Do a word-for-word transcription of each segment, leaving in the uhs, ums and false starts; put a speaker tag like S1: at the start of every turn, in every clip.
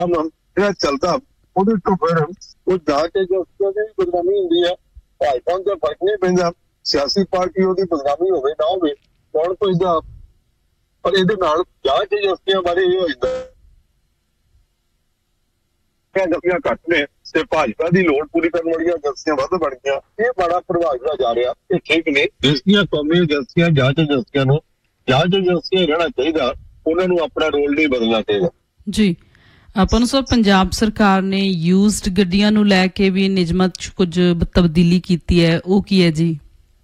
S1: ਜਿਹੜਾ ਚੱਲਦਾ ਉਹਦੇ ਤੋਂ ਫਿਰ ਉਹ ਜਾ ਕੇ ਜੋ ਉਹਦੀ ਬਦਨਾਮੀ ਹੁੰਦੀ ਹੈ। ਭਾਜਪਾ ਦਾ ਫਰਕ ਨਹੀਂ ਪੈਂਦਾ, ਸਿਆਸੀ ਪਾਰਟੀ ਉਹਦੀ ਬਦਨਾਮੀ ਹੋਵੇ ਨਾ ਹੋਵੇ, ਕੌਣ ਪੁੱਛਦਾ। ਪਰ ਇਹਦੇ ਨਾਲ ਜਾਂਚ ਏਜੰਸੀਆਂ ਬਾਰੇ ਇਹ ਹੋ ਜਾਂਦਾ ਏਜੰਸੀਆਂ ਘੱਟ ਨੇ ਤੇ ਭਾਜਪਾ ਦੀ ਲੋੜ ਪੂਰੀ ਕਰਨ ਵਾਲੀਆਂ ਏਜੰਸੀਆਂ ਵੱਧ ਬਣ ਗਈਆਂ। ਇਹ ਬੜਾ ਪ੍ਰਭਾਵਿਤ ਜਾ ਰਿਹਾ, ਇਹ ਠੀਕ ਨਹੀਂ। ਦੇਸ਼ ਦੀਆਂ ਕੌਮੀ ਏਜੰਸੀਆਂ, ਜਾਂਚ ਏਜੰਸੀਆਂ ਨੂੰ ਜਾਂਚ ਏਜੰਸੀਆਂ ਰਹਿਣਾ ਚਾਹੀਦਾ, ਉਹਨਾਂ ਨੂੰ ਆਪਣਾ ਰੋਲ ਨਹੀਂ ਬਦਲਣਾ ਚਾਹੀਦਾ
S2: ਜੀ। ਆਪਾਂ ਨੂੰ ਸਭ ਪੰਜਾਬ ਸਰਕਾਰ ਨੇ ਯੂਜ਼ਡ ਗੱਡੀਆਂ ਨੂੰ ਲੈ ਕੇ ਵੀ ਨਿਯਮਾਂ 'ਚ ਕੁਝ ਤਬਦੀਲੀ ਕੀਤੀ ਹੈ, ਉਹ ਕੀ ਹੈ ਜੀ?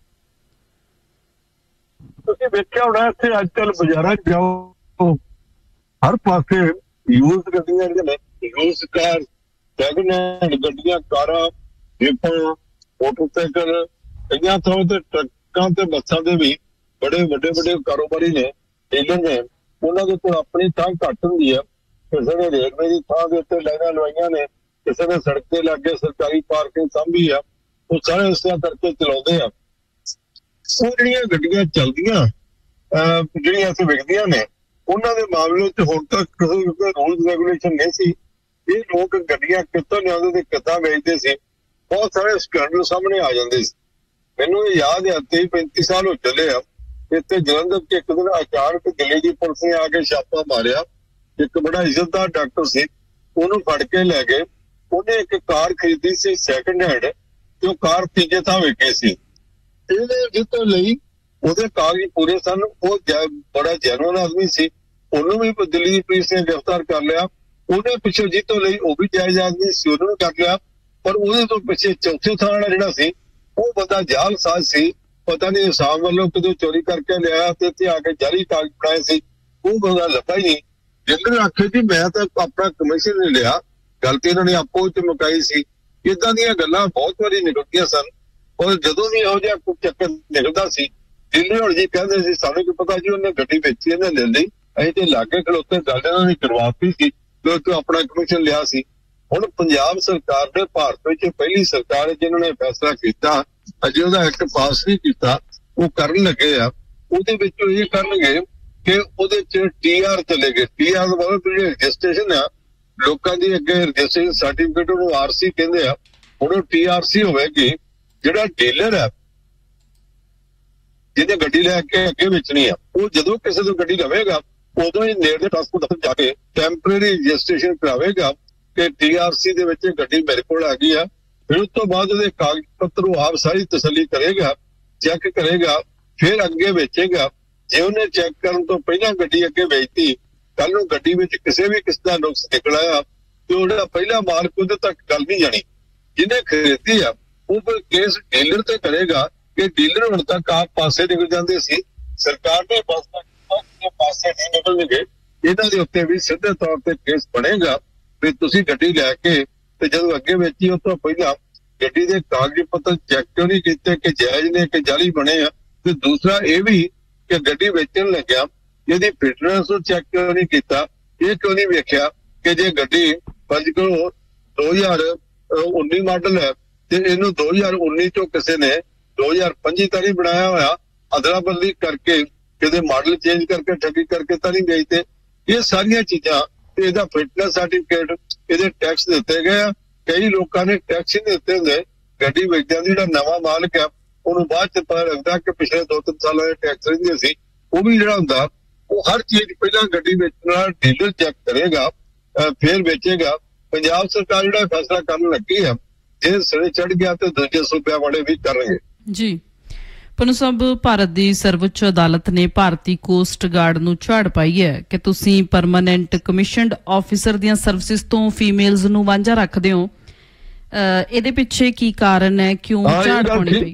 S1: ਤੁਸੀਂ ਵੇਖਿਆ ਹੋਣਾ ਇੱਥੇ ਅੱਜ ਕੱਲ੍ਹ ਬਾਜ਼ਾਰਾਂ 'ਚ ਜਾਓ, ਹਰ ਪਾਸੇ ਯੂਜ਼ਡ ਗੱਡੀਆਂ ਜਿਹੜੀਆਂ ਨੇ, ਯੂਜ਼ਡ ਕਾਰ, ਸੈਕਿੰਡ ਹੈਂਡ ਗੱਡੀਆਂ, ਕਾਰਾਂ, ਜੀਪਾਂ, ਮੋਟਰਸਾਈਕਲ, ਕਈਆਂ ਥਾਵਾਂ ਤੇ ਟਰੱਕਾਂ ਤੇ ਬੱਸਾਂ ਦੇ ਵੀ ਬੜੇ ਵੱਡੇ ਵੱਡੇ ਕਾਰੋਬਾਰੀ ਨੇ, ਡੀਲਰ ਨੇ, ਉਹਨਾਂ ਦੇ ਕੋਲ ਆਪਣੀ ਥਾਂ ਘੱਟ ਹੁੰਦੀ ਆ। ਕਿਸੇ ਨੇ ਰੇਲਵੇ ਦੀ ਥਾਂ ਦੇ ਉੱਤੇ ਲਾਈਨਾਂ ਲਵਾਈਆਂ ਨੇ, ਕਿਸੇ ਨੇ ਸੜਕ ਦੇ ਲਾਗੇ ਸਰਕਾਰੀ ਪਾਰਕਿੰਗ ਸਾਂਭੀ ਆ, ਉਹ ਸਾਰੇ ਇਸ ਤਰ੍ਹਾਂ ਕਰਕੇ ਚਲਾਉਂਦੇ ਆ। ਉਹ ਜਿਹੜੀਆਂ ਗੱਡੀਆਂ ਚੱਲਦੀਆਂ ਅਹ ਜਿਹੜੀਆਂ ਅਸੀਂ ਵਿਕਦੀਆਂ ਨੇ, ਉਹਨਾਂ ਦੇ ਮਾਮਲੇ 'ਚ ਹੁਣ ਤੱਕ ਕਿਸੇ ਰੂਲਸ ਰੈਗੂਲੇਸ਼ਨ ਨਹੀਂ ਸੀ। ਇਹ ਲੋਕ ਗੱਡੀਆਂ ਕਿੱਥੋਂ ਲਿਆਉਂਦੇ ਤੇ ਕਿੱਦਾਂ ਵੇਚਦੇ ਸੀ, ਬਹੁਤ ਸਾਰੇ ਸਕੈਂਡਲ ਸਾਹਮਣੇ ਆ ਜਾਂਦੇ ਸੀ। ਮੈਨੂੰ ਇਹ ਯਾਦ ਹੈ ਤੀਹ ਪੈਂਤੀ ਸਾਲ ਹੋ ਚੱਲੇ ਆ, ਇੱਥੇ ਜਲੰਧਰ 'ਚ ਇੱਕ ਦਿਨ ਅਚਾਨਕ ਦਿੱਲੀ ਦੀ ਪੁਲਿਸ ਨੇ ਆ ਕੇ ਛਾਪਾ ਮਾਰਿਆ। ਇੱਕ ਬੜਾ ਇੱਜ਼ਤਦਾਰ ਡਾਕਟਰ ਸੀ, ਉਹਨੂੰ ਫੜ ਕੇ ਲੈ ਗਏ। ਉਹਨੇ ਇੱਕ ਕਾਰ ਖਰੀਦੀ ਸੀ ਸੈਕਿੰਡ ਹੈਂਡ, ਤੇ ਉਹ ਕਾਰ ਤੀਜੇ ਥਾਂ ਵਿਕੀ ਸੀ। ਇਹਨੇ ਜਿੱਤੋਂ ਲਈ ਉਹਦੇ ਕਾਗਜ਼ ਪੂਰੇ ਸਨ, ਉਹ ਬੜਾ ਜੈਨੂਅਨ ਆਦਮੀ ਸੀ, ਉਹਨੂੰ ਵੀ ਦਿੱਲੀ ਦੀ ਪੁਲਿਸ ਨੇ ਗ੍ਰਿਫਤਾਰ ਕਰ ਲਿਆ। ਉਹਦੇ ਪਿੱਛੇ ਜਿੱਤੋਂ ਲਈ ਉਹ ਵੀ ਜਾਇਜ਼ ਆਦਮੀ ਸੀ, ਉਹਨੂੰ ਵੀ ਕਰ ਲਿਆ। ਪਰ ਉਹਦੇ ਤੋਂ ਪਿੱਛੇ ਚੌਥੇ ਥਾਂ ਵਾਲਾ ਜਿਹੜਾ ਸੀ, ਉਹ ਬੰਦਾ ਜਾਲਸਾਜ਼ ਸੀ, ਪਤਾ ਨਹੀਂ ਅਸਾਮ ਵੱਲੋਂ ਕਦੋਂ ਚੋਰੀ ਕਰਕੇ ਲਿਆਇਆ ਤੇ ਇੱਥੇ ਆ ਕੇ ਜਾਲੀ ਕਾਗਜ਼ ਬਣਾਏ ਸੀ, ਉਹ ਬੰਦਾ ਲੱਭਾ ਹੀ ਨਹੀਂ। ਜਿੰਨੇ ਆਖੇ ਜੀ ਮੈਂ ਤਾਂ ਆਪਣਾ ਕਮਿਸ਼ਨ ਨਹੀਂ ਲਿਆ, ਗੱਲ ਤੇ ਇਹਨਾਂ ਨੇ ਆਪੋ ਵਿੱਚ ਮੁਕਾਈ ਸੀ। ਏਦਾਂ ਦੀਆਂ ਗੱਲਾਂ ਬਹੁਤ ਵਾਰੀ ਨਿਕਲਦੀਆਂ ਸਨ, ਔਰ ਜਦੋਂ ਵੀ ਇਹੋ ਜਿਹਾ ਕੋਈ ਚੱਕਰ ਨਿਕਲਦਾ ਸੀ, ਦਿੱਲੀ ਹੁਣ ਜੀ ਕਹਿੰਦੇ ਸੀ ਸਾਨੂੰ ਕੀ ਪਤਾ ਜੀ ਉਹਨੇ ਗੱਡੀ ਵੇਚੀ, ਇਹਨੇ ਲੈ ਲਈ, ਅਸੀਂ ਤੇ ਲਾਗੇ ਖਲੋਤੇ ਗੱਲ ਇਹਨਾਂ ਨੇ ਕਰਵਾਤੀ ਸੀ ਕਿਉਂਕਿ ਆਪਣਾ ਕਮਿਸ਼ਨ ਲਿਆ ਸੀ। ਹੁਣ ਪੰਜਾਬ ਸਰਕਾਰ ਨੇ ਭਾਰਤ ਵਿੱਚ ਪਹਿਲੀ ਸਰਕਾਰ ਜਿਹਨਾਂ ਨੇ ਫੈਸਲਾ ਕੀਤਾ, ਅਜੇ ਉਹਦਾ ਐਕਟ ਪਾਸ ਨਹੀਂ ਕੀਤਾ, ਉਹ ਕਰਨ ਲੱਗੇ ਆ। ਉਹਦੇ ਵਿੱਚ ਇਹ ਕਰਨਗੇ ਕਿ ਉਹਦੇ ਚ ਟੀ ਆਰ ਚਲੇ ਗਏ। ਟੀ ਆਰ ਮਤਲਬ ਜਿਹੜੀ ਰਜਿਸਟ੍ਰੇਸ਼ਨ ਆ ਲੋਕਾਂ ਦੀ, ਅੱਗੇ ਰਜਿਸਟ੍ਰੇਸ਼ਨ ਸਰਟੀਫਿਕੇਟ ਉਹਨੂੰ ਆਰ ਸੀ ਕਹਿੰਦੇ ਆ, ਹੁਣ ਉਹ ਟੀ ਆਰ ਸੀ ਹੋਵੇਗੀ। ਜਿਹੜਾ ਡੀਲਰ ਹੈ ਜਿਹਨੇ ਗੱਡੀ ਲੈ ਕੇ ਅੱਗੇ ਵੇਚਣੀ ਆ, ਉਹ ਜਦੋਂ ਕਿਸੇ ਤੋਂ ਗੱਡੀ ਲਵੇਗਾ ਉਦੋਂ ਹੀ ਨੇੜੇ ਟਰਾਂਸਪੋਰਟ ਦਫ਼ਤਰ ਜਾ ਕੇ ਟੈਂਪਰੇਰੀ ਰਜਿਸਟ੍ਰੇਸ਼ਨ ਕਰਾਵੇਗਾ ਕਿ ਟੀ ਆਰ ਸੀ ਦੇ ਵਿੱਚ ਗੱਡੀ ਮੇਰੇ ਕੋਲ ਆ ਗਈ ਆ। ਫਿਰ ਉਸ ਤੋਂ ਬਾਅਦ ਉਹਦੇ ਕਾਗਜ਼ ਪੱਤਰ ਉਹ ਆਪ ਸਾਰੀ ਤਸੱਲੀ ਕਰੇਗਾ, ਚੈੱਕ ਕਰੇਗਾ, ਫਿਰ ਅੱਗੇ ਵੇਚੇਗਾ। ਜੇ ਉਹਨੇ ਚੈੱਕ ਕਰਨ ਤੋਂ ਪਹਿਲਾਂ ਗੱਡੀ ਅੱਗੇ ਵੇਚਤੀ, ਕੱਲ ਨੂੰ ਗੱਡੀ ਵਿੱਚ ਕਿਸੇ ਵੀ ਕਿਸ ਦਾ ਨੁਕਸ ਨਿਕਲ ਆਇਆ ਤੇ ਉਹਦਾ ਪਹਿਲਾ ਮਾਲਕ ਉਹਦੇ ਤੱਕ ਗੱਲ ਨਹੀਂ ਜਾਣੀ। ਜਿਹਨੇ ਖਰੀਦੀ ਆ ਉਹ ਫਿਰ ਕੇਸ ਡੀਲਰ ਤੇ ਕਰੇਗਾ ਕਿ ਡੀਲਰ ਹੁਣ ਤੱਕ ਆਪ ਪਾਸੇ ਨਿਕਲ ਜਾਂਦੇ ਸੀ, ਸਰਕਾਰ ਨੇ ਫੈਸਲਾ ਕੀਤਾ ਕਿ ਪਾਸੇ ਨਹੀਂ ਨਿਕਲਣਗੇ। ਇਹਨਾਂ ਦੇ ਉੱਤੇ ਵੀ ਸਿੱਧੇ ਤੌਰ ਤੇ ਕੇਸ ਬਣੇਗਾ ਵੀ ਤੁਸੀਂ ਗੱਡੀ ਲੈ ਕੇ ਤੇ ਜਦੋਂ ਅੱਗੇ ਵੇਚੀ ਉਸ ਤੋਂ ਪਹਿਲਾਂ ਗੱਡੀ ਦੇ ਕਾਗਜ਼ ਪੱਤਰ ਚੈੱਕ ਕਿਉਂ ਨਹੀਂ ਕੀਤੇ ਕਿ ਜਾਇਜ਼ ਨੇ ਕਿ ਜਾਲੀ ਬਣੇ ਆ। ਤੇ ਦੂਸਰਾ ਇਹ ਵੀ ਕਿ ਗੱਡੀ ਵੇਚਣ ਲੱਗਿਆ ਇਹਦੀ ਫਿਟਨੈਸ ਨੂੰ ਚੈੱਕ ਕਿਉਂ ਨਹੀਂ ਕੀਤਾ, ਇਹ ਕਿਉਂ ਨਹੀਂ ਵੇਖਿਆ ਕਿ ਜੇ ਗੱਡੀ ਪੰਜ ਕਿਲੋ ਦੋ ਹਜ਼ਾਰ ਉੱਨੀ ਮਾਡਲ ਹੈ ਤੇ ਇਹਨੂੰ ਦੋ ਹਜ਼ਾਰ ਉੱਨੀ ਚੋਂ ਕਿਸੇ ਨੇ ਦੋ ਹਜ਼ਾਰ ਪੱਚੀ ਤਾਂ ਨਹੀਂ ਬਣਾਇਆ ਹੋਇਆ, ਅਦਲਾ ਬਦਲੀ ਕਰਕੇ ਕਿਤੇ ਮਾਡਲ ਚੇਂਜ ਕਰਕੇ ਠੱਗੀ ਕਰਕੇ ਤਾਂ ਨਹੀਂ ਵੇਚਦੇ। ਇਹ ਸਾਰੀਆਂ ਚੀਜ਼ਾਂ ਤੇ ਇਹਦਾ ਫਿਟਨੈਸ ਸਰਟੀਫਿਕੇਟ, ਇਹਦੇ ਟੈਕਸ ਦਿੱਤੇ ਗਏ ਆ। ਕਈ ਲੋਕਾਂ ਨੇ ਟੈਕਸ ਹੀ ਨਹੀਂ ਦਿੱਤੇ ਹੁੰਦੇ, ਗੱਡੀ ਵੇਚਦਿਆਂ ਦੀ ਜਿਹੜਾ ਨਵਾਂ ਮਾਲਕ ਆ ਉਹਨੂੰ ਬਾਅਦ ਚ ਪਤਾ ਲੱਗਦਾ ਕਿ ਪਿਛਲੇ ਦੋ ਤਿੰਨ ਸਾਲਾਂ ਦੇ ਟੈਕਸ ਰਹਿੰਦੇ ਸੀ। ਉਹ ਵੀ ਜਿਹੜਾ ਹੁੰਦਾ ਉਹ ਹਰ ਚੀਜ਼ ਪਹਿਲਾਂ ਗੱਡੀ ਵੇਚਣ ਵਾਲਾ ਡੀਲਰ ਚੈੱਕ ਕਰੇਗਾ, ਫਿਰ ਵੇਚੇਗਾ। ਪੰਜਾਬ ਸਰਕਾਰ ਜਿਹੜਾ ਫੈਸਲਾ ਕਰਨ ਲੱਗੀ ਆ, ਜੇ ਸਿਰੇ ਚੜ ਗਿਆ ਤੇ ਦੂਜੇ ਸੂਬਿਆਂ ਵਾਲੇ ਵੀ ਕਰਨਗੇ
S2: ਜੀ। ਪਨੂ ਸਾਹਿਬ, ਭਾਰਤ ਦੀ ਸਰਵਉੱਚ ਅਦਾਲਤ ਨੇ ਭਾਰਤੀ ਕੋਸਟ ਗਾਰਡ ਨੂੰ ਝਾੜ ਪਾਈ ਹੈ ਕਿ ਤੁਸੀਂ ਪਰਮਾਨੈਂਟ ਕਮਿਸ਼ਨਡ ਆਫਿਸਰ ਦੀਆਂ ਸਰਵਿਸਿਜ਼ ਤੋਂ ਫੀਮੇਲਸ ਨੂੰ ਵਾਂਝਾ ਰੱਖਦੇ ਹੋ। ਇਹਦੇ ਪਿੱਛੇ ਕੀ ਕਾਰਨ ਹੈ, ਕਿਉਂ ਝਾੜ ਪਾਉਣੀ ਪਈ?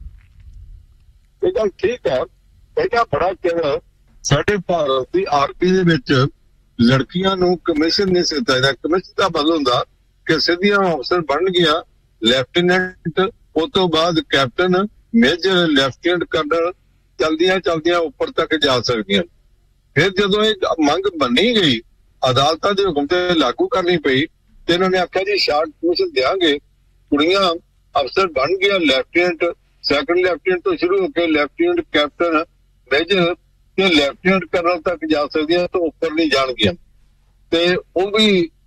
S1: ਇਹ ਗੱਲ ਠੀਕ ਹੈ। ਇਹਦਾ ਬੜਾ ਚਿਰ ਸਾਡੇ ਭਾਰਤ ਦੀ ਆਰਮੀ ਦੇ ਵਿੱਚ ਲੜਕੀਆਂ ਨੂੰ ਕਮਿਸ਼ਨ ਨਹੀਂ ਦਿੱਤਾ ਜਾਂਦਾ। ਕਮਿਸ਼ਨ ਦਾ ਮਤਲਬ ਹੁੰਦਾ ਕਿ ਸਿੱਧੀਆਂ ਅਫਸਰ ਬਣ ਗਿਆ, ਲੈਫਟੀਨੈਂਟ, ਉਸ ਤੋਂ ਬਾਅਦ ਕੈਪਟਨ, ਮੇਜਰ, ਲੈਫਟੀਨੈਂਟ ਕਰਨਲ, ਚਲਦੀਆਂ ਚਲਦੀਆਂ ਉੱਪਰ ਤੱਕ ਜਾ ਸਕਦੀਆਂ। ਫਿਰ ਜਦੋਂ ਇਹ ਮੰਗ ਮੰਨੀ ਗਈ, ਅਦਾਲਤਾਂ ਦੇ ਹੁਕਮ ਤੇ ਲਾਗੂ ਕਰਨੀ ਪਈ ਤੇ ਇਹਨਾਂ ਨੇ ਆਖਿਆ ਜੀ ਸ਼ਾਰਟ ਕਮਿਸ਼ਨ ਦਿਆਂਗੇ। ਕੁੜੀਆਂ ਅਫਸਰ ਬਣ ਗਿਆ, ਲੈਫਟੀਨੈਂਟ, ਸੈਕੰਡ ਲੈਫਟੀਨੈਂਟ ਤੋਂ ਸ਼ੁਰੂ ਹੋ ਕੇ ਲੈਫਟੀਨੈਂਟ, ਕੈਪਟਨ, ਮੇਜਰ ਤੇ ਲੈਫਟੀਨੈਂਟ ਕਰਨਲ ਤੱਕ ਜਾ ਸਕਦੀਆਂ, ਤੋਂ ਉੱਪਰ ਨਹੀਂ ਜਾਣਗੀਆਂ। ਤੇ ਉਹ ਵੀ